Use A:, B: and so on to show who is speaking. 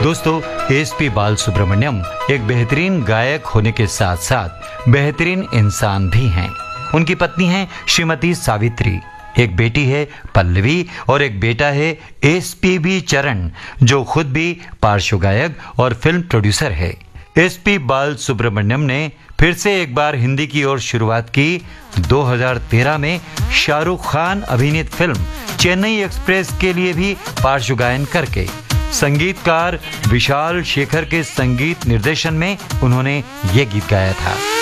A: दोस्तों, एसपी बालसुब्रमण्यम एक बेहतरीन गायक होने के साथ साथ बेहतरीन इंसान भी हैं। उनकी पत्नी है श्रीमती सावित्री, एक बेटी है पल्लवी और एक बेटा है एसपीबी चरण, जो खुद भी पार्श्व गायक और फिल्म प्रोड्यूसर है। एसपी बालसुब्रमण्यम ने फिर से एक बार हिंदी की ओर शुरुआत की 2013 में शाहरुख खान अभिनीत फिल्म चेन्नई एक्सप्रेस के लिए भी पार्श्व गायन करके। संगीतकार विशाल शेखर के संगीत निर्देशन में उन्होंने ये गीत गाया था।